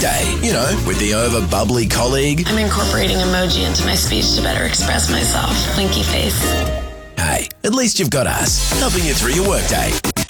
workday. You know, with the over-bubbly colleague. I'm incorporating emoji into my speech to better express myself. Winky face. Hey, at least you've got us, helping you through your workday.